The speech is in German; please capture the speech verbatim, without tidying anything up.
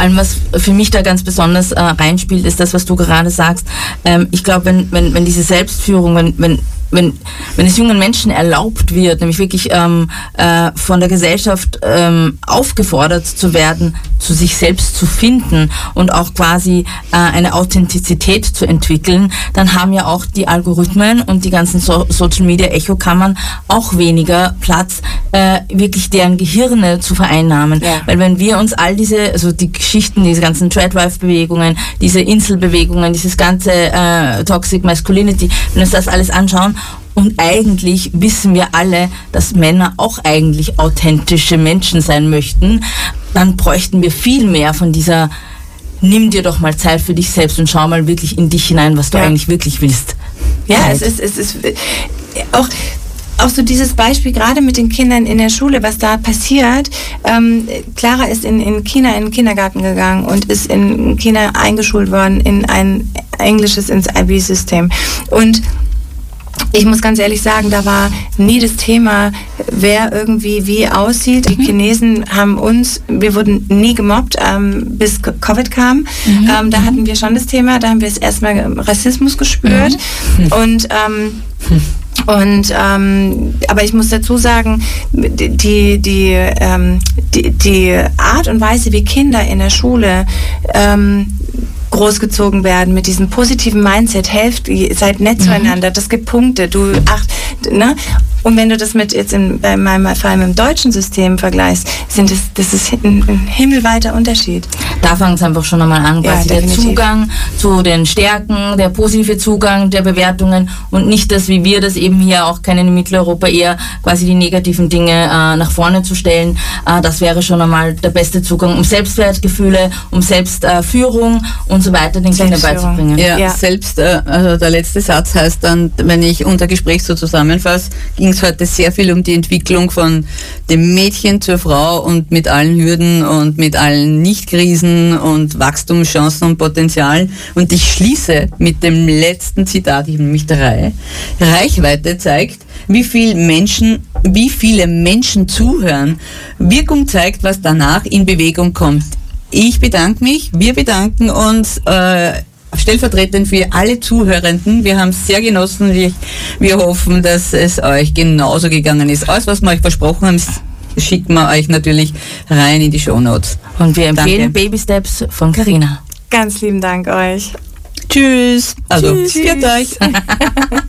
allem, was für mich da ganz besonders äh, reinspielt, ist das, was du gerade sagst. Ähm, ich glaube, wenn, wenn, wenn diese Selbstführung, wenn, wenn Wenn, wenn es jungen Menschen erlaubt wird, nämlich wirklich ähm, äh, von der Gesellschaft ähm, aufgefordert zu werden, zu sich selbst zu finden und auch quasi äh, eine Authentizität zu entwickeln, dann haben ja auch die Algorithmen und die ganzen so- Social-Media-Echokammern auch weniger Platz, äh, wirklich deren Gehirne zu vereinnahmen. Ja. Weil wenn wir uns all diese, also die Geschichten, diese ganzen Threadwife-Bewegungen, diese Inselbewegungen, dieses ganze äh, Toxic Masculinity, wenn wir uns das alles anschauen, und eigentlich wissen wir alle, dass Männer auch eigentlich authentische Menschen sein möchten, dann bräuchten wir viel mehr von dieser, nimm dir doch mal Zeit für dich selbst und schau mal wirklich in dich hinein, was du ja. eigentlich wirklich willst. Ja, Zeit. es ist, es ist auch, auch so dieses Beispiel gerade mit den Kindern in der Schule, was da passiert. Ähm, Clara ist in, in China in den Kindergarten gegangen und ist in China eingeschult worden in ein englisches, ins I B-System. Und ich muss ganz ehrlich sagen, da war nie das Thema, wer irgendwie wie aussieht. Die Chinesen haben uns, wir wurden nie gemobbt, ähm, bis Covid kam. Mhm. Ähm, da hatten wir schon das Thema, da haben wir es erstmal Rassismus gespürt. Mhm. Und ähm, Und ähm, aber ich muss dazu sagen, die die, ähm, die die Art und Weise, wie Kinder in der Schule ähm, großgezogen werden mit diesem positiven Mindset, helft, seid nett zueinander, das gibt Punkte, du acht, ne? Und wenn du das mit jetzt in, bei meinem Fall mit dem deutschen System vergleichst, sind das, das ist ein, ein himmelweiter Unterschied. Da fängt es einfach schon einmal an, quasi ja, der Zugang zu den Stärken, der positive Zugang der Bewertungen und nicht das, wie wir das eben hier auch kennen in Mitteleuropa, eher quasi die negativen Dinge äh, nach vorne zu stellen. Äh, das wäre schon einmal der beste Zugang, um Selbstwertgefühle, um Selbstführung äh, und so weiter den Kindern beizubringen. Ja, ja. Selbst, äh, also der letzte Satz heißt dann, wenn ich unser Gespräch so zusammenfasse, ging es heute sehr viel um die Entwicklung von dem Mädchen zur Frau und mit allen Hürden und mit allen Nichtkrisen und Wachstumschancen und Potenzial. Und ich schließe mit dem letzten Zitat, ich habe nämlich drei. Reichweite zeigt, wie viel Menschen, wie viele Menschen zuhören. Wirkung zeigt, was danach in Bewegung kommt. Ich bedanke mich, wir bedanken uns äh, stellvertretend für alle Zuhörenden. Wir haben es sehr genossen. Wir, wir hoffen, dass es euch genauso gegangen ist. Alles, was wir euch versprochen haben, schicken wir euch natürlich rein in die Shownotes. Und wir empfehlen Danke. Baby Steps von Carina. Ganz lieben Dank euch. Tschüss. Also, Tschüss. viert euch.